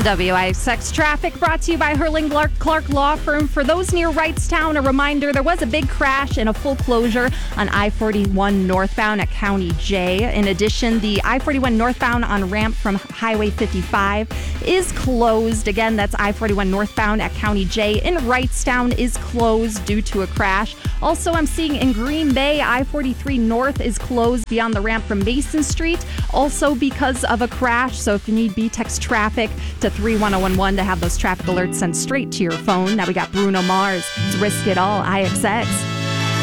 WIXX traffic brought to you by Herling Clark Law Firm. For those near Wrightstown, a reminder, there was a big crash and a full closure on I-41 northbound at County J. In addition, the I-41 northbound on ramp from Highway 55 is closed. Again, that's I-41 northbound at County J in Wrightstown is closed due to a crash. Also, I'm seeing in Green Bay, I-43 north is closed beyond the ramp from Mason Street, also because of a crash. So if you need B, text traffic to 31011 to have those traffic alerts sent straight to your phone. Now we got Bruno Mars. It's Risk It All, IXX.